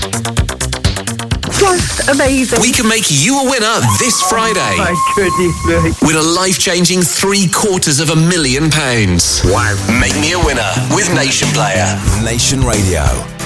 Just amazing. We can make you a winner this Friday. My goodness me. With a life-changing £750,000. Wow. Make me a winner with Nation Player. Nation Radio.